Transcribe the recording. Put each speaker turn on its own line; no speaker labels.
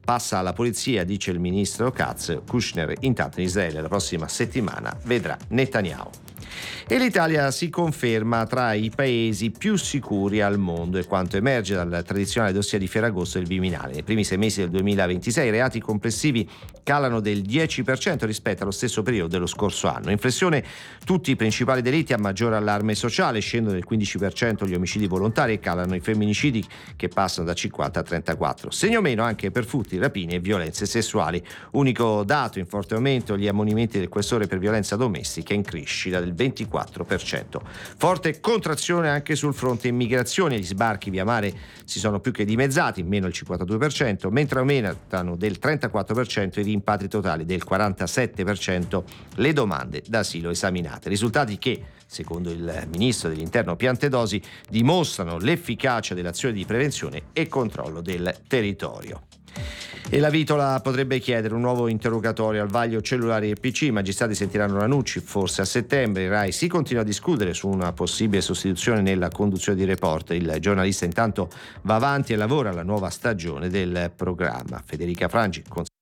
passa alla polizia, dice il ministro Katz. Kushner intanto in Israele la prossima settimana vedrà Netanyahu. E l'Italia si conferma tra i paesi più sicuri al mondo, è quanto emerge dal tradizionale dossier di Ferragosto del Viminale. Nei primi 6 mesi del 2026 i reati complessivi calano del 10% rispetto allo stesso periodo dello scorso anno. In flessione tutti i principali delitti a maggiore allarme sociale, scendono del 15% gli omicidi volontari e calano i femminicidi che passano da 50 a 34. Segno meno anche per furti, rapine e violenze sessuali. Unico dato in forte aumento gli ammonimenti del questore per violenza domestica, in crescita del 24%. Forte contrazione anche sul fronte immigrazione, gli sbarchi via mare si sono più che dimezzati, meno il 52%, mentre aumentano del 34% i rimpatri totali, del 47% le domande d'asilo esaminate. Risultati che, secondo il ministro dell'Interno Piantedosi, dimostrano l'efficacia dell'azione di prevenzione e controllo del territorio. E la Vitola potrebbe chiedere un nuovo interrogatorio al vaglio cellulari e PC. I magistrati sentiranno Ranucci forse a settembre. Il RAI si continua a discutere su una possibile sostituzione nella conduzione di Report. Il giornalista intanto va avanti e lavora alla nuova stagione del programma. Federica Frangi